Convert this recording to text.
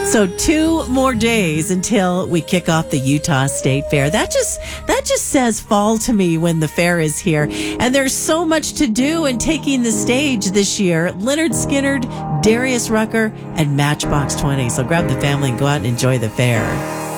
So 2 more days until we kick off the Utah State Fair. That just says fall to me when the fair is here. And there's so much to do in taking the stage this year. Leonard Skinnard, Darius Rucker, and Matchbox 20. So grab the family and go out and enjoy the fair.